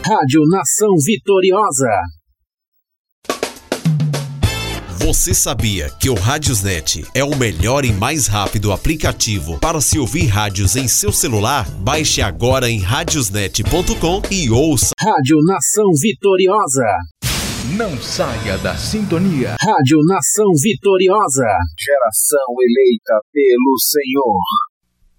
Rádio Nação Vitoriosa. Você sabia que o Radiosnet é o melhor e mais rápido aplicativo para se ouvir rádios em seu celular? Baixe agora em radiosnet.com e ouça. Rádio Nação Vitoriosa. Não saia da sintonia. Rádio Nação Vitoriosa. Geração eleita pelo Senhor.